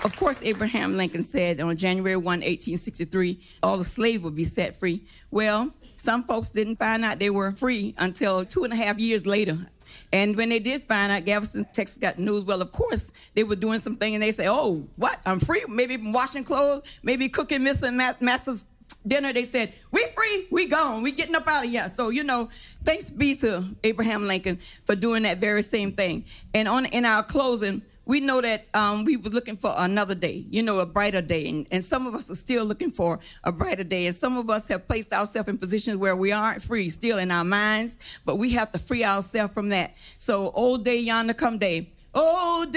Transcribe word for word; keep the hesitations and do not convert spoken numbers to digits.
Of course, Abraham Lincoln said on January first, eighteen sixty-three, all the slaves would be set free. Well, some folks didn't find out they were free until two and a half years later. And when they did find out, Galveston, Texas got the news. Well, of course, they were doing something, and they say, oh, what? I'm free? Maybe washing clothes, maybe cooking Mister and Master's dinner. They said, we free, we gone, we getting up out of here. So, you know, thanks be to Abraham Lincoln for doing that very same thing. And on in our closing, we know that um, we was looking for another day, you know, a brighter day. And, and some of us are still looking for a brighter day. And some of us have placed ourselves in positions where we aren't free, still in our minds, but we have to free ourselves from that. So, old day yonder come day. Old